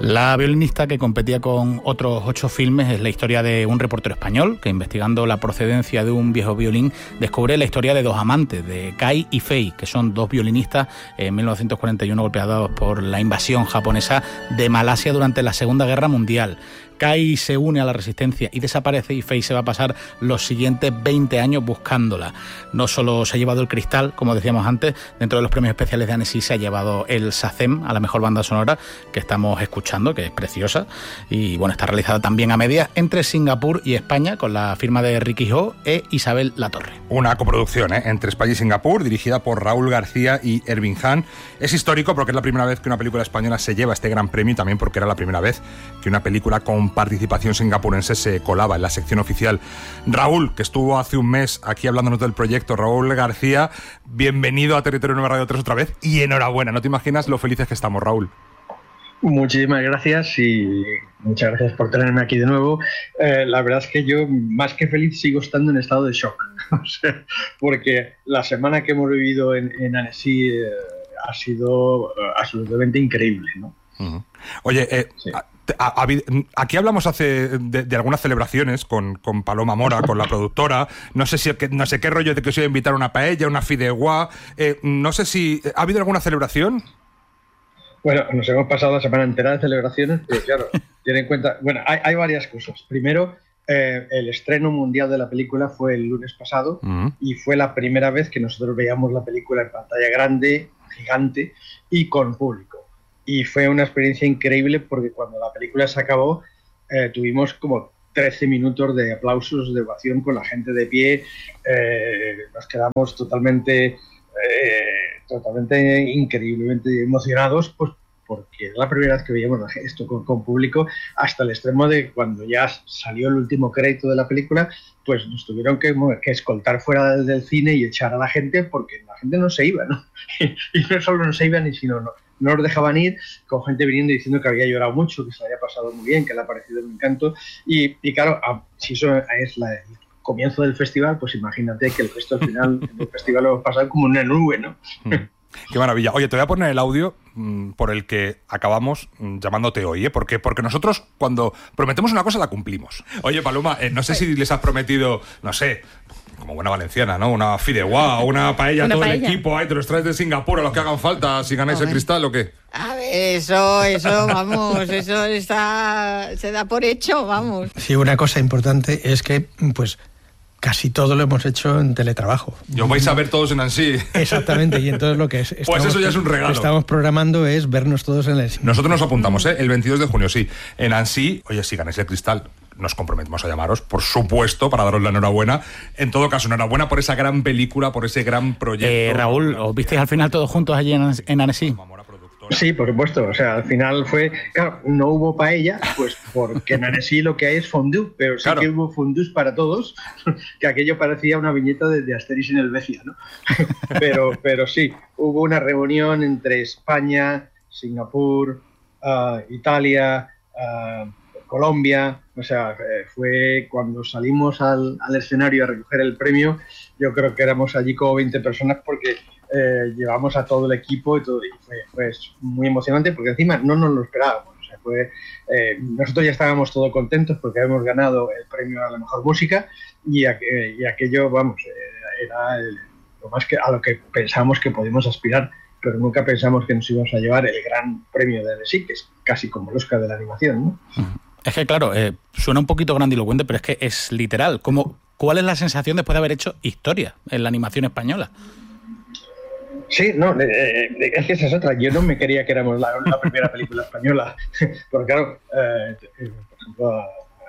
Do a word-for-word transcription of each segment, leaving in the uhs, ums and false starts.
La violinista, que competía con otros ocho filmes, es la historia de un reportero español que, investigando la procedencia de un viejo violín, descubre la historia de dos amantes, de Kai y Fei, que son dos violinistas en mil novecientos cuarenta y uno golpeados por la invasión japonesa de Malasia durante la Segunda Guerra Mundial. Kai se une a la resistencia y desaparece, y Fei se va a pasar los siguientes veinte años buscándola. No solo se ha llevado el Cristal, como decíamos antes, dentro de los premios especiales de Annecy se ha llevado el SACEM a la mejor banda sonora, que estamos escuchando, que es preciosa, y bueno, está realizada también a medias entre Singapur y España, con la firma de Ricky Ho e Isabel Latorre. Una coproducción ¿eh? entre España y Singapur, dirigida por Raúl García y Ervin Han. Es histórico porque es la primera vez que una película española se lleva este gran premio, y también porque era la primera vez que una película con participación singapurense se colaba en la sección oficial. Raúl, que estuvo hace un mes aquí hablándonos del proyecto, Raúl García, bienvenido a Territorio Nueva Radio tres otra vez, y enhorabuena. No te imaginas lo felices que estamos, Raúl. Muchísimas gracias y muchas gracias por tenerme aquí de nuevo. Eh, la verdad es que yo, más que feliz, sigo estando en estado de shock. O sea, porque la semana que hemos vivido en, en Annecy eh, ha sido uh, absolutamente increíble, ¿no? Uh-huh. Oye, eh, sí. a, a, a, aquí hablamos hace de, de algunas celebraciones con, con Paloma Mora, con la productora. No sé si no sé qué rollo de que os iba a invitar a una paella, una fideuá. Eh, no sé si ha habido alguna celebración. Bueno, nos hemos pasado la semana entera de celebraciones, pero claro, ten en cuenta, bueno, hay, hay varias cosas. Primero, eh, el estreno mundial de la película fue el lunes pasado, uh-huh. y fue la primera vez que nosotros veíamos la película en pantalla grande, gigante y con público. Y fue una experiencia increíble porque cuando la película se acabó, eh, tuvimos como trece minutos de aplausos, de ovación con la gente de pie. Eh, nos quedamos totalmente... Eh, totalmente increíblemente emocionados, pues porque es la primera vez que veíamos esto con, con público, hasta el extremo de cuando ya salió el último crédito de la película, pues nos tuvieron que, que escoltar fuera del, del cine y echar a la gente, porque la gente no se iba, ¿no? Y no solo no se iban, sino no, no nos dejaban ir, con gente viniendo diciendo que había llorado mucho, que se había pasado muy bien, que le ha parecido un encanto, y, y claro, si eso es la... comienzo del festival, pues imagínate que el resto al final del festival lo hemos pasado como una nube, ¿no? Mm. Qué maravilla. Oye, te voy a poner el audio mmm, por el que acabamos mmm, llamándote hoy, ¿eh? Porque, porque nosotros cuando prometemos una cosa la cumplimos. Oye, Paloma, eh, no sé si les has prometido, no sé, como buena valenciana, ¿no? Una fideuá o una paella a todo paella. El equipo, ahí te los traes de Singapur a los que hagan falta si ganáis el Cristal o qué. A ver, eso, eso, vamos, eso está, se da por hecho, vamos. Sí, una cosa importante es que, pues, casi todo lo hemos hecho en teletrabajo. Y os vais a ver todos en Annecy. Exactamente, y entonces lo que es, estamos, pues eso ya es un regalo. Estamos programando es vernos todos en Annecy. Nosotros nos apuntamos, ¿eh? El veintidós de junio, sí. En Annecy, oye, si ganáis el Cristal, nos comprometemos a llamaros, por supuesto, para daros la enhorabuena. En todo caso, enhorabuena por esa gran película, por ese gran proyecto. Eh, Raúl, ¿os visteis al final todos juntos allí en, en Annecy? Sí, por supuesto. O sea, al final fue... Claro, no hubo paella, pues porque en Annecy lo que hay es fondue, pero sí claro. que hubo fondues para todos, que aquello parecía una viñeta de, de Asterix en Helvecia, ¿no? Pero, pero sí, hubo una reunión entre España, Singapur, uh, Italia, uh, Colombia. O sea, eh, fue cuando salimos al, al escenario a recoger el premio, yo creo que éramos allí como veinte personas porque... Eh, llevamos a todo el equipo y, todo, y fue, fue muy emocionante porque encima no nos lo esperábamos. O sea, fue, eh, nosotros ya estábamos todos contentos porque habíamos ganado el premio a la mejor música y, a, y aquello, vamos, eh, era el, lo más que a lo que pensábamos que podíamos aspirar, pero nunca pensamos que nos íbamos a llevar el gran premio de Annecy, que es casi como el Oscar de la animación, ¿no? Es que claro, eh, suena un poquito grandilocuente, pero es que es literal. ¿Cómo, ¿Cuál es la sensación después de haber hecho historia en la animación española? Sí, no, eh, es que esa es otra. Yo no me quería que éramos la, la primera película española, porque claro, eh, por ejemplo,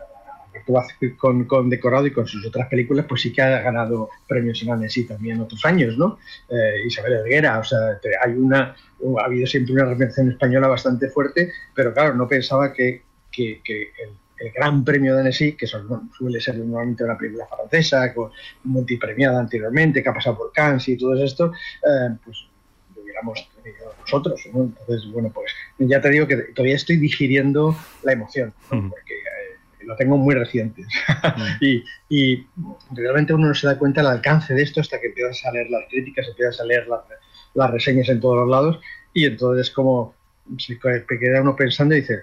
con, con Decorado y con sus otras películas, pues sí que ha ganado premios en Annecy también en otros años, ¿no? Eh, Isabel Helguera, o sea, hay una, ha habido siempre una representación española bastante fuerte, pero claro, no pensaba que, que, que el el gran premio de Annecy, que son, suele ser normalmente una película francesa, con multipremiada anteriormente, que ha pasado por Cannes y todo esto, eh, pues lo hubiéramos tenido nosotros, ¿no? Entonces, bueno, pues ya te digo que todavía estoy digiriendo la emoción, ¿no? Mm. Porque eh, lo tengo muy reciente. Mm. y, y realmente uno no se da cuenta del alcance de esto hasta que empiezas a leer las críticas, empiezas a leer las, las reseñas en todos los lados, y entonces como se queda uno pensando y dice,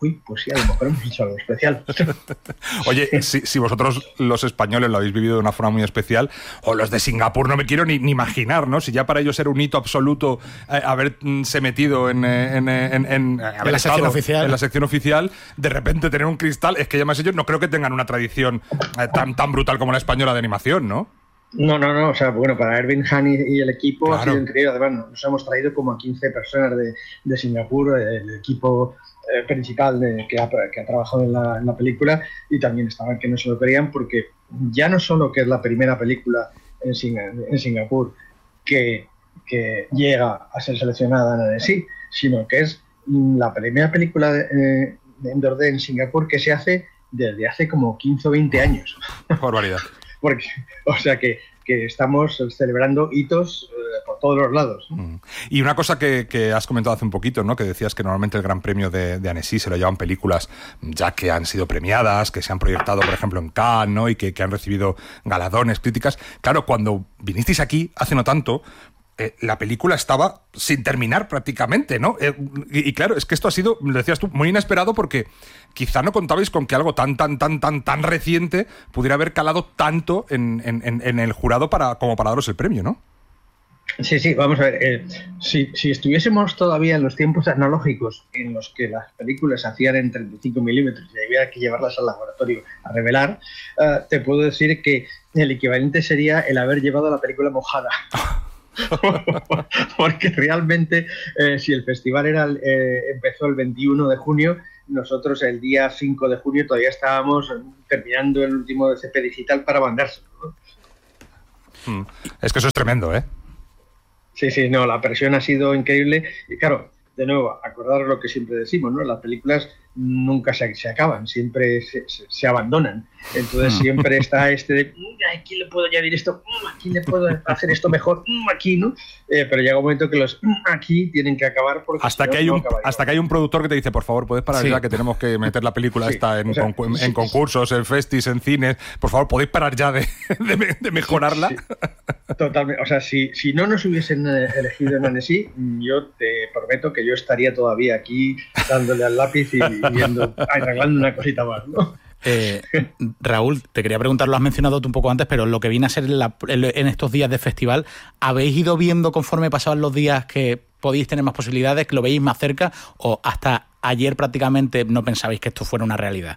uy, pues sí, a lo mejor hemos hecho algo especial. Oye, si, si vosotros los españoles lo habéis vivido de una forma muy especial, o los de Singapur no me quiero ni, ni imaginar, ¿no? Si ya para ellos era un hito absoluto eh, haberse metido en, en, en, en, haber en la sección oficial. En la sección oficial, de repente tener un cristal, es que además ellos no creo que tengan una tradición eh, tan, tan brutal como la española de animación, ¿no? No, no, no, o sea, bueno, para Ervin Han y, y el equipo claro. ha sido increíble. Además, nos hemos traído como a quince personas de, de Singapur, el equipo eh, principal de, que, ha, que ha trabajado en la, en la película, y también estaban que no se lo creían, porque ya no solo que es la primera película en, Sing en Singapur que, que llega a ser seleccionada en Annecy, sino que es la primera película de, eh, de dos D en Singapur que se hace desde hace como quince o veinte años. Barbaridad. Porque, o sea que, que estamos celebrando hitos eh, por todos los lados, ¿no? Mm. Y una cosa que, que has comentado hace un poquito, ¿no? Que decías que normalmente el Gran Premio de, de Annecy se lo llevan películas ya que han sido premiadas, que se han proyectado, por ejemplo, en Cannes, ¿no? Y que, que han recibido galardones, críticas. Claro, cuando vinisteis aquí hace no tanto, Eh, la película estaba sin terminar prácticamente, ¿no? Eh, y, y claro, es que esto ha sido, lo decías tú, muy inesperado, porque quizá no contabais con que algo tan, tan, tan, tan, tan reciente pudiera haber calado tanto en, en, en el jurado para, como para daros el premio, ¿no? Sí, sí, vamos a ver. Eh, si, si estuviésemos todavía en los tiempos analógicos en los que las películas se hacían en treinta y cinco milímetros y había que llevarlas al laboratorio a revelar, eh, te puedo decir que el equivalente sería el haber llevado la película mojada. Porque realmente eh, si el festival era eh, empezó el veintiuno de junio, nosotros el día cinco de junio todavía estábamos terminando el último C P digital para mandárselo, ¿no? Mm. Es que eso es tremendo, ¿eh? Sí, sí, no, la presión ha sido increíble y claro, de nuevo, acordaros lo que siempre decimos, ¿no? Las películas nunca se, se acaban, siempre se, se, se abandonan. Entonces siempre está este de, aquí le puedo añadir esto, aquí le puedo hacer esto mejor, aquí, ¿no? Eh, pero llega un momento que los aquí tienen que acabar porque hasta, si que no, hay un, no acabaría. hasta que hay un productor que te dice, por favor, puedes parar sí. ya, que tenemos que meter la película sí. esta en, o sea, concu en sí, concursos, en festis, en cines. Por favor, podéis parar ya de, de, de mejorarla. Sí, sí. Totalmente. O sea, si, si no nos hubiesen elegido en Annecy, yo te prometo que yo estaría todavía aquí dándole al lápiz y, y viendo, arreglando una cosita más, ¿no? Eh, Raúl, te quería preguntar, lo has mencionado tú un poco antes, pero lo que viene a ser la, en estos días de festival, ¿habéis ido viendo conforme pasaban los días que podéis tener más posibilidades, que lo veis más cerca, o hasta ayer prácticamente no pensabais que esto fuera una realidad?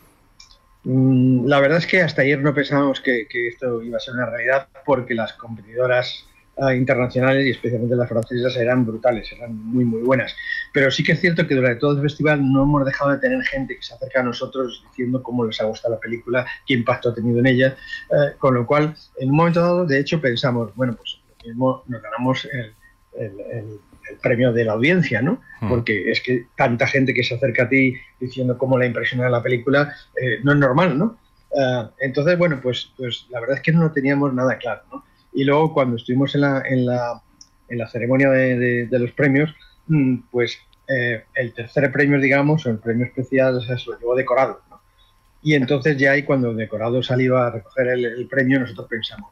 La verdad es que hasta ayer no pensábamos que, que esto iba a ser una realidad, porque las competidoras uh, internacionales y especialmente las francesas eran brutales, eran muy muy buenas. Pero sí que es cierto que durante todo el festival no hemos dejado de tener gente que se acerca a nosotros diciendo cómo les ha gustado la película, qué impacto ha tenido en ella, uh, con lo cual en un momento dado de hecho pensamos, bueno, pues lo mismo nos ganamos el, el, el el premio de la audiencia, ¿no? Mm. Porque es que tanta gente que se acerca a ti diciendo cómo le ha impresionado la película, eh, no es normal, ¿no? Uh, entonces, bueno, pues, pues la verdad es que no teníamos nada claro, ¿no? Y luego cuando estuvimos en la, en la, en la ceremonia de, de, de los premios, pues eh, el tercer premio, digamos, o el premio especial, se lo llevó Decorado, ¿no? Y entonces ya ahí cuando Decorado salió a recoger el, el premio, nosotros pensamos,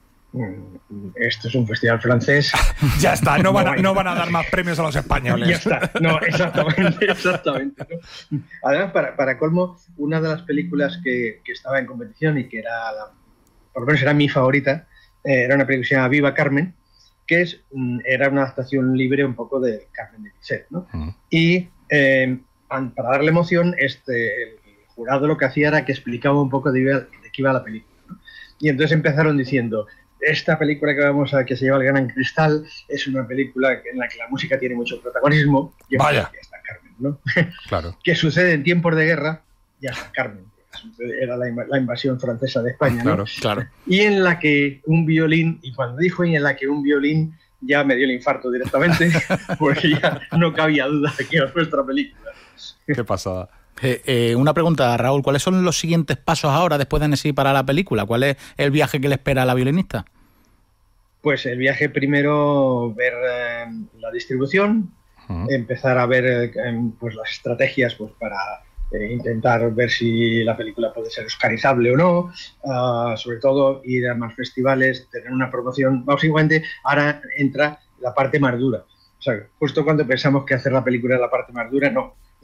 esto es un festival francés. Ya está, no van, a, no van a dar más premios a los españoles. Ya está, no, exactamente, exactamente, ¿no? Además, para, para colmo, una de las películas que, que estaba en competición y que era, la, por lo menos era mi favorita, eh, era una película que se llama Viva Carmen, que es, era una adaptación libre un poco de Carmen de Bizet, ¿no? Uh -huh. Y eh, para darle emoción, este, el jurado lo que hacía era que explicaba un poco de, de qué iba la película, ¿no? Y entonces empezaron diciendo, esta película que vamos a que se llama El Gran Cristal es una película en la que la música tiene mucho protagonismo. Y Vaya. Ya está Carmen, ¿no? Claro. Que sucede en tiempos de guerra, ya está Carmen. Era la, la invasión francesa de España, ¿no? Claro, claro. Y en la que un violín, y cuando dijo y en la que un violín, ya me dio el infarto directamente, porque ya no cabía duda de que era nuestra película. Qué pasada. Eh, eh, una pregunta, Raúl, ¿cuáles son los siguientes pasos ahora después de Annecy para la película? ¿Cuál es el viaje que le espera a la violinista? Pues el viaje primero, ver eh, la distribución, uh-huh. empezar a ver eh, pues las estrategias pues para eh, intentar ver si la película puede ser oscarizable o no, uh, sobre todo ir a más festivales, tener una promoción. Básicamente ahora entra la parte más dura. O sea, justo cuando pensamos que hacer la película es la parte más dura, no.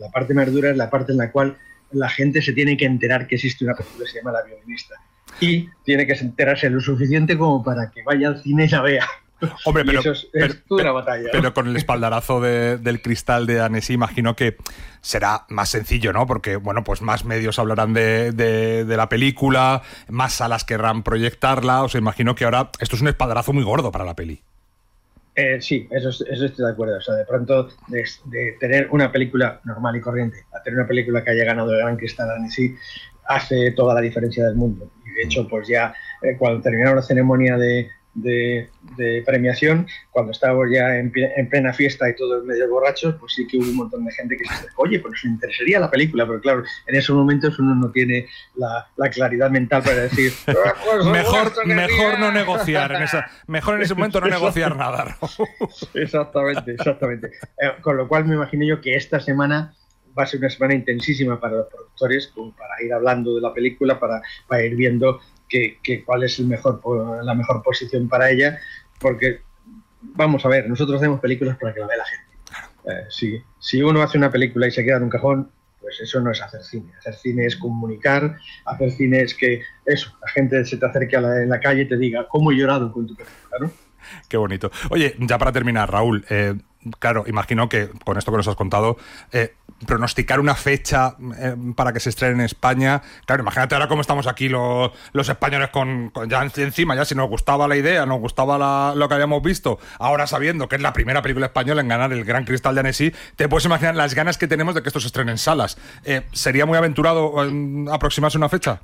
La parte más dura es la parte en la cual la gente se tiene que enterar que existe una película que se llama La violinista. Y tiene que enterarse lo suficiente como para que vaya al cine y la vea. Hombre, pero, eso es, pero, es toda pero, una batalla, ¿no? Pero con el espaldarazo de, del cristal de Annecy, imagino que será más sencillo, ¿no? Porque, bueno, pues más medios hablarán de, de, de la película, más salas querrán proyectarla. O sea, imagino que ahora esto es un espaldarazo muy gordo para la peli. Eh, sí, eso, eso estoy de acuerdo. O sea, de pronto, de, de tener una película normal y corriente a tener una película que haya ganado el Gran Cristal de Annecy hace toda la diferencia del mundo. Y de hecho, pues ya eh, cuando terminaron la ceremonia de, de, de premiación, cuando estábamos ya en, en plena fiesta y todos medio borrachos, pues sí que hubo un montón de gente que se acercó, oye, pues nos interesaría la película, pero claro, en esos momentos uno no tiene la, la claridad mental para decir ah, pues, mejor, mejor no negociar en esa, mejor en ese momento no negociar nada. Exactamente, exactamente. Eh, con lo cual me imagino yo que esta semana va a ser una semana intensísima para los productores, como para ir hablando de la película, para, para ir viendo que, que cuál es el mejor, la mejor posición para ella, porque vamos a ver, nosotros hacemos películas para que la vea la gente. Eh, si, si uno hace una película y se queda en un cajón, pues eso no es hacer cine. Hacer cine es comunicar, hacer cine es que eso, la gente se te acerque a la, en la calle y te diga cómo he llorado con tu película, ¿no? Qué bonito. Oye, ya para terminar, Raúl, eh, claro, imagino que con esto que nos has contado, eh, pronosticar una fecha eh, para que se estrene en España, claro, imagínate ahora cómo estamos aquí los, los españoles con, con ya encima, ya si nos gustaba la idea, nos gustaba la, lo que habíamos visto, ahora sabiendo que es la primera película española en ganar el Gran Cristal de Annecy, te puedes imaginar las ganas que tenemos de que esto se estrene en salas. Eh, ¿Sería muy aventurado eh, aproximarse una fecha?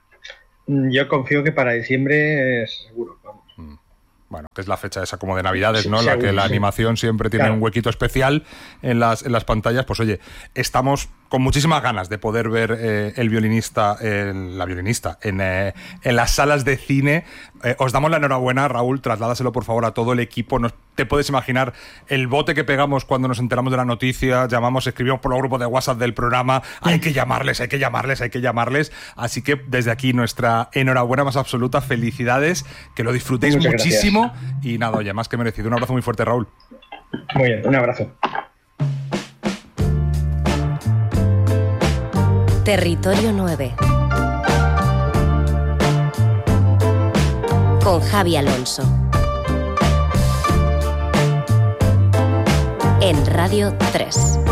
Yo confío que para diciembre es seguro, vamos. Mm. Bueno, que es la fecha esa como de Navidades, sí, ¿no? seguro, La que la sí. animación siempre tiene claro. un huequito especial en las, en las pantallas. Pues oye, estamos con muchísimas ganas de poder ver eh, el violinista, el, la violinista, en, eh, en las salas de cine. Eh, os damos la enhorabuena, Raúl, trasládaselo por favor a todo el equipo. Nos, te puedes imaginar el bote que pegamos cuando nos enteramos de la noticia, llamamos, escribimos por los grupos de WhatsApp del programa, hay que llamarles, hay que llamarles, hay que llamarles. Así que desde aquí nuestra enhorabuena más absoluta, felicidades, que lo disfrutéis Muchas muchísimo. gracias. Y nada, oye, más que merecido. Un abrazo muy fuerte, Raúl. Muy bien, un abrazo. Territorio nueve con Javi Alonso en Radio tres.